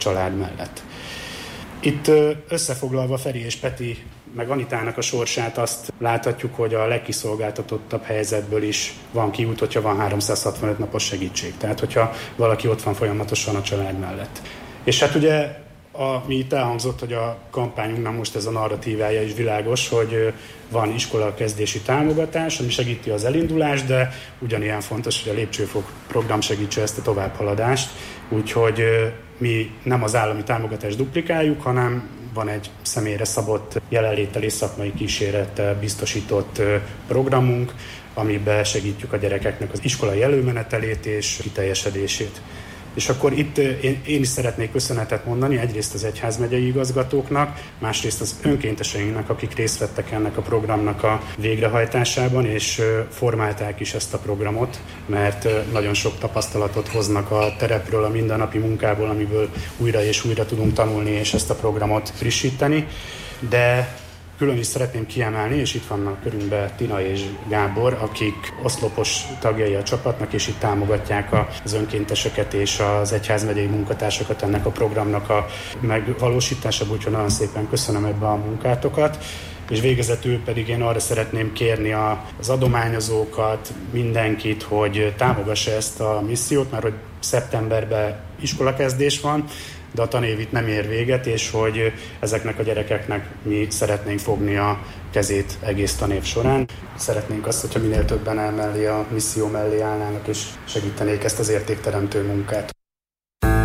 család mellett. Itt összefoglalva Feri és Peti meg Anitának a sorsát azt láthatjuk, hogy a legkiszolgáltatottabb helyzetből is van kiút, hogyha van 365 napos segítség. Tehát, hogyha valaki ott van folyamatosan a család mellett. És hát ugye, ami itt elhangzott, hogy a kampányunknak most ez a narratívája is világos, hogy van iskolakezdési támogatás, ami segíti az elindulást, de ugyanilyen fontos, hogy a lépcsőfok program segítse ezt a továbbhaladást. Úgyhogy mi nem az állami támogatást duplikáljuk, hanem van egy személyre szabott jelenléttel és szakmai kísérettel biztosított programunk, amiben segítjük a gyerekeknek az iskolai előmenetelét és kiteljesedését. És akkor itt én is szeretnék köszönetet mondani egyrészt az egyházmegyei igazgatóknak, másrészt az önkénteseinknek, akik részt vettek ennek a programnak a végrehajtásában, és formálták is ezt a programot, mert nagyon sok tapasztalatot hoznak a terepről, a mindennapi munkából, amiből újra és újra tudunk tanulni, és ezt a programot frissíteni. De külön is szeretném kiemelni, és itt vannak körünkben Tina és Gábor, akik oszlopos tagjai a csapatnak, és itt támogatják az önkénteseket és az egyházmegyei munkatársakat ennek a programnak a megvalósításában, úgyhogy nagyon szépen köszönöm ebbe a munkátokat. És végezetül pedig én arra szeretném kérni az adományozókat, mindenkit, hogy támogassa ezt a missziót, mert hogy szeptemberben iskolakezdés van, de a tanév itt nem ér véget, és hogy ezeknek a gyerekeknek mi szeretnénk fogni a kezét egész tanév során. Szeretnénk azt, hogyha minél többen emellé a misszió mellé állnának, és segítenék ezt az értékteremtő munkát.